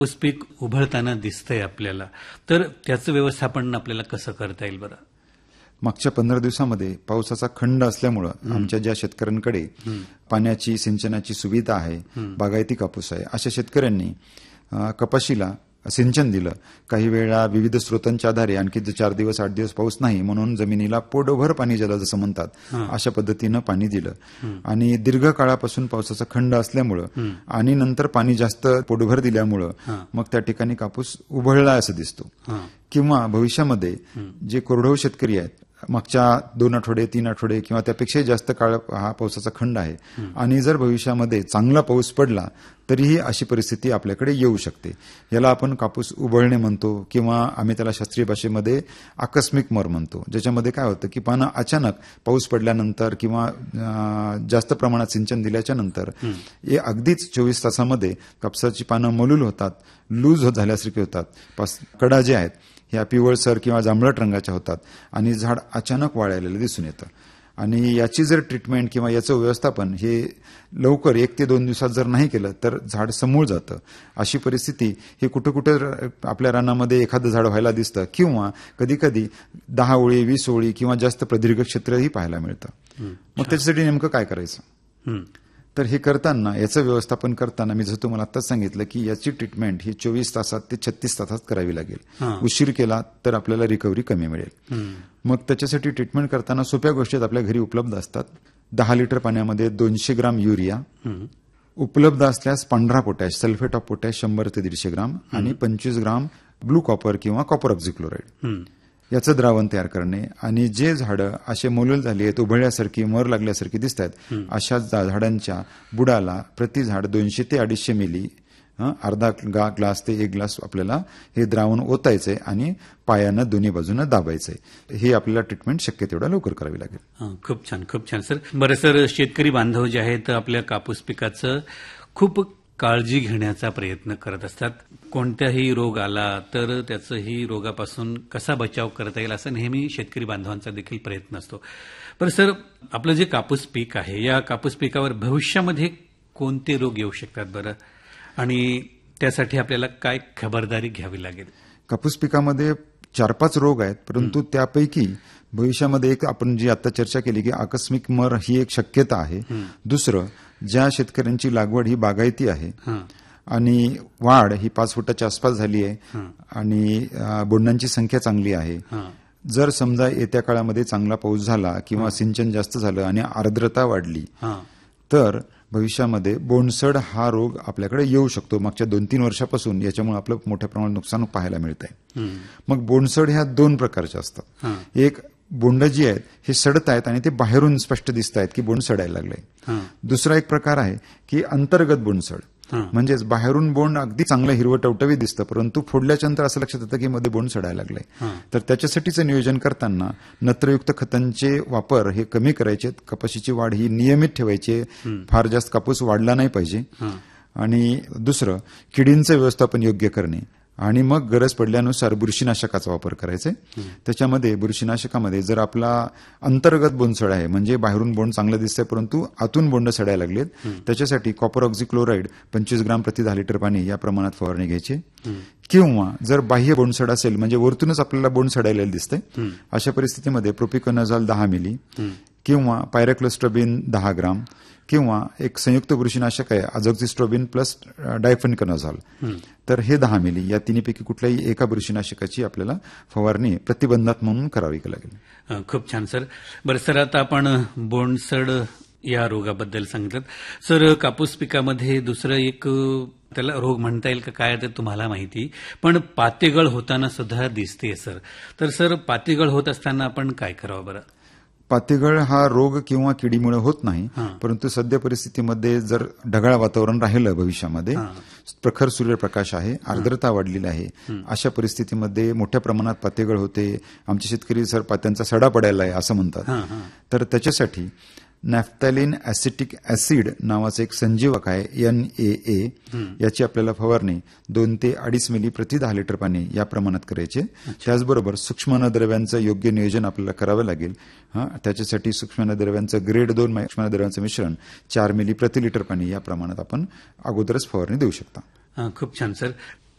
ऊस पीक उभळताना दिसतंय आपल्याला, तर त्याचं व्यवस्थापन आपल्याला कसं करता येईल बरं? मागच्या 15 दिवसामध्ये पावसाचा खंड असल्यामुळं आमच्या ज्या शेतकऱ्यांकडे पाण्याची सिंचनाची सुविधा आहे, बागायती कापूस आहे, अशा शेतकऱ्यांनी कपाशीला सिंचन दिलं. काही वेळा विविध स्रोतांच्या आधारे आणखी 4 दिवस 8 दिवस पाऊस नाही म्हणून जमिनीला पोटभर पाणी ज्याला जसं म्हणतात अशा पद्धतीनं पाणी दिलं. आणि दीर्घ काळापासून पावसाचा खंड असल्यामुळं आणि नंतर पाणी जास्त पोटभर दिल्यामुळं मग त्या ठिकाणी कापूस उभळला असं दिसतो. किंवा भविष्यामध्ये जे कोरडवाहू शेतकरी आहेत, मागच्या 2 आठवडे 3 आठवडे किंवा त्यापेक्षाही जास्त काळ हा पावसाचा खंड आहे आणि जर भविष्यामध्ये चांगला पाऊस पडला तरीही अशी परिस्थिती आपल्याकडे येऊ शकते. याला आपण कापूस उबळणे म्हणतो किंवा आम्ही त्याला शास्त्रीय भाषेमध्ये आकस्मिक मर म्हणतो, ज्याच्यामध्ये काय होतं की पानं अचानक पाऊस पडल्यानंतर किंवा जास्त प्रमाणात सिंचन दिल्याच्या नंतर हे अगदीच 24 तासामध्ये कापसाची पानं मलूल होतात, लूज झाल्यासारखी होतात, कडा जे आहेत ह्या पिवळसर किंवा जांभळट रंगाच्या होतात आणि झाड अचानक वाळलेलं दिसून येतं. आणि याची जर ट्रीटमेंट किंवा याचं व्यवस्थापन हे लवकर 1 ते 2 दिवसात जर नाही केलं तर झाड समूळ जातं. अशी परिस्थिती ही कुठं कुठं आपल्या रानामध्ये एखादं झाड व्हायला दिसतं किंवा कधी कधी 10 ओळी 20 ओळी किंवा जास्त प्रदीर्घ क्षेत्रही पाहायला मिळतं. मग त्याच्यासाठी नेमकं काय करायचं? तर हे करताना याचं व्यवस्थापन करताना मी जसं तुम्हाला आत्ताच सांगितलं की याची ट्रीटमेंट ही 24 तासात ते 36 तासात करावी लागेल. उशीर केला तर आपल्याला रिकव्हरी कमी मिळेल. मग त्याच्यासाठी ट्रीटमेंट करताना सोप्या गोष्टी आपल्या घरी उपलब्ध असतात. 10 लिटर पाण्यामध्ये 200 ग्राम युरिया उपलब्ध असल्यास 15 पोटॅश, सल्फेट ऑफ पोटॅश 100 ते 150 ग्राम आणि 25 ग्राम ब्लू कॉपर किंवा कॉपर ऑक्झिक्लोराइड याचं द्रावण तयार करणे. आणि जे झाडं असे मोलूल झाली आहेत, उभळल्यासारखी मर लागल्यासारखी दिसत आहेत, अशा झाडांच्या बुडाला प्रति झाड 200 ते 250 मिली अर्धा ग्लास ते 1 ग्लास आपल्याला हे द्रावण ओतायचंय आणि पायानं दोन्ही बाजूनं दाबायचंय. हे आपल्याला ट्रीटमेंट शक्य तेवढा लवकर करावी लागेल. खूप छान, खूप छान सर. बरं सर, शेतकरी बांधव जे आहेत आपल्या कापूस पिकाचं खूप काळजी घेण्याचा प्रयत्न करत असतात. कोणताही रोग आला तर त्याचंही रोगापासून कसा बचाव करता येईल असं नेहमी शेतकरी बांधवांचा देखील प्रयत्न असतो. पण सर, आपलं जे कापूस पीक आहे या कापूस पिकावर भविष्यामध्ये कोणते रोग येऊ शकतात बरं, आणि त्यासाठी आपल्याला काय खबरदारी घ्यावी लागेल? कापूस पिकामध्ये 4-5 रोग आहेत, परंतु त्यापैकी भविष्यामध्ये एक आपण जी आता चर्चा केली की आकस्मिक मर ही एक शक्यता आहे. दुसरं, ज्या शेतकऱ्यांची लागवड ही बागायती आहे आणि वाढ ही 5 फुटाच्या आसपास झाली आहे आणि बोंडांची संख्या चांगली आहे, जर समजा येत्या काळामध्ये चांगला पाऊस झाला किंवा सिंचन जास्त झालं आणि आर्द्रता वाढली तर भविष्यामध्ये बोंडसड हा रोग आपल्याकडे येऊ शकतो. मागच्या 2-3 वर्षापासून याच्यामुळे आपलं मोठ्या प्रमाणात नुकसान पाहायला मिळत आहे. मग बोंडसड ह्या 2 प्रकारच्या असतात. एक, बोंड जी आहेत हे सडत आहेत आणि ते बाहेरून स्पष्ट दिसत आहेत की बोंड सडायला लागलंय. दुसरा एक प्रकार आहे की अंतर्गत बोंडसड, म्हणजेच बाहेरून बोंड अगदी चांगलं हिरवं टवटवीत दिसतं, परंतु फोडल्याच्या नंतर असं लक्षात येतं की मध्ये बोंड सडायला लागलंय. तर त्याच्यासाठीचं नियोजन करताना नत्रयुक्त खतांचे वापर हे कमी करायचे, कपाशीची वाढ ही नियमित ठेवायची, फार जास्त कापूस वाढला नाही पाहिजे. आणि दुसरं, किडींचं व्यवस्थापन योग्य करणे आणि मग गरज पडल्यानुसार बुरशीनाशकाचा वापर करायचा. त्याच्यामध्ये बुरशीनाशकामध्ये जर आपला अंतर्गत बोंडसड आहे, म्हणजे बाहेरून बोंड चांगलं दिसतंय परंतु आतून बोंड सडायला लागलेत, त्याच्यासाठी कॉपर ऑक्झिक्लोराइड 25 ग्राम प्रति 10 लिटर पाणी या प्रमाणात फवारणी घ्यायची. किंवा जर बाह्य बोंडसड असेल, म्हणजे वरतूनच आपल्याला बोंड सडायला दिसतंय, अशा परिस्थितीमध्ये प्रोपिकोनाझॉल 10 मिली किंवा पायरोक्लोस्ट्रोबिन 10 ग्राम किंवा एक संयुक्त बुरशीनाशक आहे अझोक्सिस्ट्रोबिन प्लस डायफेनकनोझॉल, तर हे 10 मिली या तिन्हीपैकी कुठल्याही एका बुरशीनाशकाची आपल्याला फवारणी प्रतिबंधात म्हणून करावी लागेल. खूप छान सर. बरं सर, आता आपण बोंडसड या रोगाबद्दल सांगितलं. सर, कापूस पिकामध्ये दुसरं एक त्याला रोग म्हणता येईल का काय ते तुम्हाला माहिती, पण पातेगळ होताना सुद्धा दिसते सर. तर सर, पातेगळ होत असताना आपण काय करावं बरं? पातेगळ हा रोग किंवा किडीमुळे होत नाही, परंतु सध्या परिस्थितीमध्ये जर ढगाळ वातावरण राहिलं, भविष्यामध्ये प्रखर सूर्यप्रकाश आहे, आर्द्रता वाढलेली आहे, अशा परिस्थितीमध्ये मोठ्या प्रमाणात पातेगळ होते. आमचे शेतकरी सर पात्यांचा सडा पडायला आहे असं म्हणतात. तर त्याच्यासाठी नॅफ्थॅलिन ऍसिटिक ऍसिड नावाचं एक संजीवक आहे NAA, याची आपल्याला फवारणी 2 ते 2.5 मिली प्रति 10 लिटर पाणी या प्रमाणात करायचे. त्याचबरोबर सूक्ष्मन्नद्रव्यांचं योग्य नियोजन आपल्याला करावं लागेल. त्याच्यासाठी सूक्ष्मन्नद्रव्यांचं ग्रेड 2 सूक्ष्मन्नद्रव्यांचं मिश्रण 4 मिली प्रति लिटर पाणी या प्रमाणात आपण अगोदरच फवारणी देऊ शकता. खूप छान सर.